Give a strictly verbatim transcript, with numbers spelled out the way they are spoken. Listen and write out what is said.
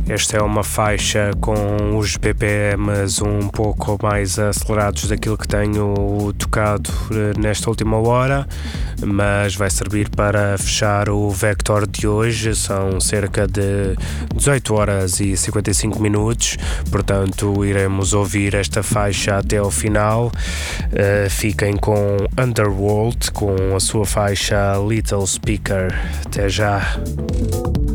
Esta é uma faixa com os B P Ms um pouco mais acelerados daquilo que tenho tocado nesta última hora, mas vai servir para fechar o Vector de hoje. São cerca de dezoito horas e cinquenta e cinco minutos, portanto iremos ouvir esta faixa até ao final. Uh, fiquem com Underworld com a sua faixa Little Speaker. Até já!